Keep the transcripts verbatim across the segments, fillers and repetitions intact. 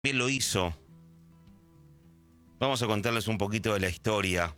Bien lo hizo. Vamos a contarles un poquito de la historia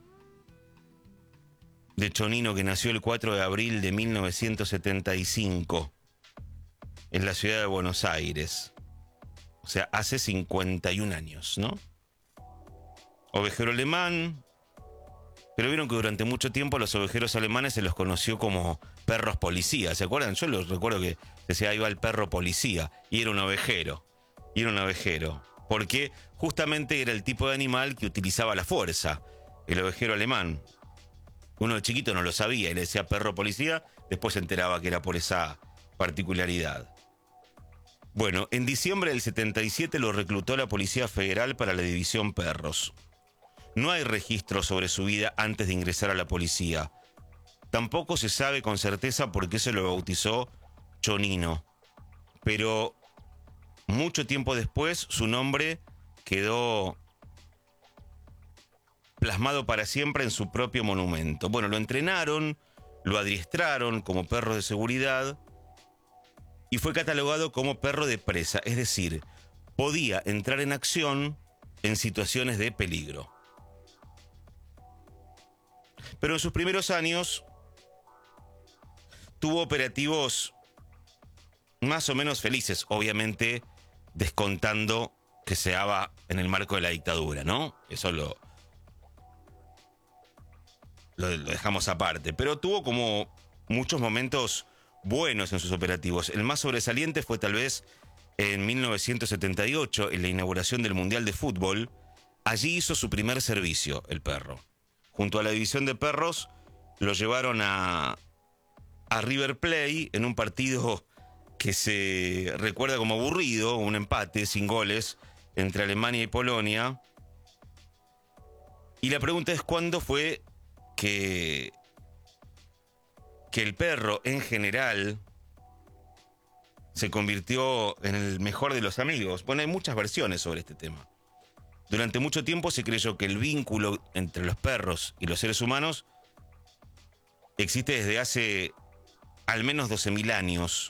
de Chonino, que nació el cuatro de abril de mil novecientos setenta y cinco en la ciudad de Buenos Aires. O sea, hace cincuenta y un años, ¿no? Ovejero alemán. Pero vieron que durante mucho tiempo los ovejeros alemanes se los conoció como perros policía. ¿Se acuerdan? Yo los recuerdo que decía, ahí va el perro policía. Y era un ovejero. Y era un ovejero. Porque justamente era el tipo de animal que utilizaba la fuerza. El ovejero alemán. Uno de chiquito no lo sabía y le decía perro policía. Después se enteraba que era por esa particularidad. Bueno, en diciembre del setenta y siete lo reclutó la Policía Federal para la División Perros. No hay registro sobre su vida antes de ingresar a la policía. Tampoco se sabe con certeza por qué se lo bautizó Chonino. Pero mucho tiempo después su nombre quedó plasmado para siempre en su propio monumento. Bueno, lo entrenaron, lo adiestraron como perro de seguridad y fue catalogado como perro de presa. Es decir, podía entrar en acción en situaciones de peligro. Pero en sus primeros años tuvo operativos más o menos felices, obviamente descontando que se daba en el marco de la dictadura, ¿no? Eso lo, lo, lo dejamos aparte. Pero tuvo como muchos momentos buenos en sus operativos. El más sobresaliente fue tal vez en mil novecientos setenta y ocho, en la inauguración del Mundial de Fútbol. Allí hizo su primer servicio, el perro. Junto a la división de perros, lo llevaron a, a River Plate en un partido que se recuerda como aburrido, un empate sin goles entre Alemania y Polonia. Y la pregunta es cuándo fue que, que el perro en general se convirtió en el mejor de los amigos. Bueno, hay muchas versiones sobre este tema. Durante mucho tiempo se creyó que el vínculo entre los perros y los seres humanos existe desde hace al menos doce mil años.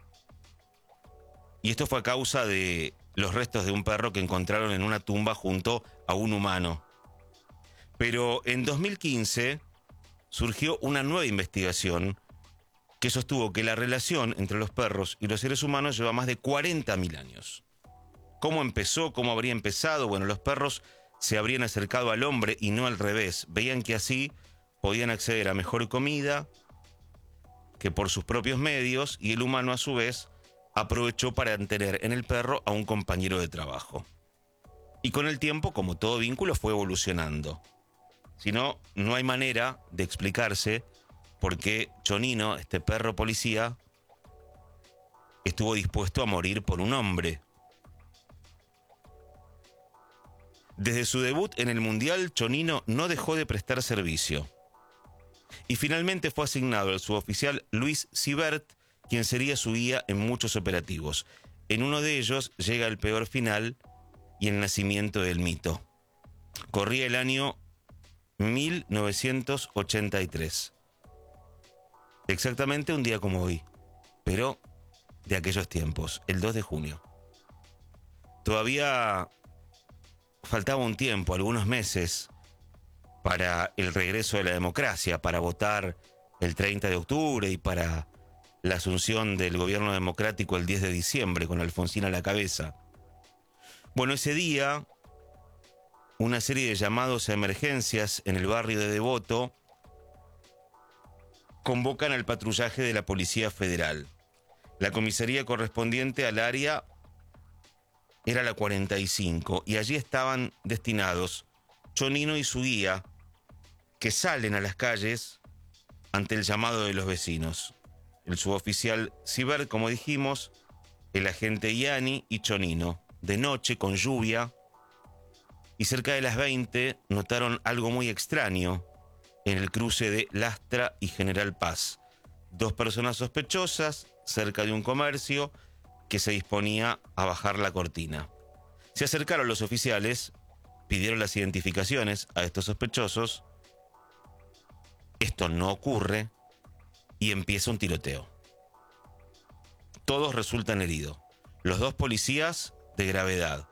Y esto fue a causa de los restos de un perro que encontraron en una tumba junto a un humano. Pero en dos mil quince surgió una nueva investigación que sostuvo que la relación entre los perros y los seres humanos lleva más de cuarenta mil años. ¿Cómo empezó? ¿Cómo habría empezado? Bueno, los perros se habrían acercado al hombre y no al revés. Veían que así podían acceder a mejor comida que por sus propios medios, y el humano a su vez aprovechó para tener en el perro a un compañero de trabajo. Y con el tiempo, como todo vínculo, fue evolucionando. Si no, no hay manera de explicarse por qué Chonino, este perro policía, estuvo dispuesto a morir por un hombre. Desde su debut en el Mundial, Chonino no dejó de prestar servicio. Y finalmente fue asignado al suboficial Luis Sibert, quien sería su guía en muchos operativos. En uno de ellos llega el peor final y el nacimiento del mito. Corría el año mil novecientos ochenta y tres. Exactamente un día como hoy, pero de aquellos tiempos, el dos de junio. Todavía faltaba un tiempo, algunos meses, para el regreso de la democracia, para votar el treinta de octubre y para la asunción del gobierno democrático el diez de diciembre, con Alfonsín a la cabeza. Bueno, ese día, una serie de llamados a emergencias en el barrio de Devoto convocan al patrullaje de la Policía Federal. La comisaría correspondiente al área era la cuarenta y cinco, y allí estaban destinados Chonino y su guía, que salen a las calles ante el llamado de los vecinos. El suboficial Sibert, como dijimos, el agente Ianni y Chonino. De noche, con lluvia, y cerca de las veinte, notaron algo muy extraño en el cruce de Lastra y General Paz. Dos personas sospechosas cerca de un comercio que se disponía a bajar la cortina. Se acercaron los oficiales, pidieron las identificaciones a estos sospechosos. Esto no ocurre y empieza un tiroteo. Todos resultan heridos. Los dos policías de gravedad.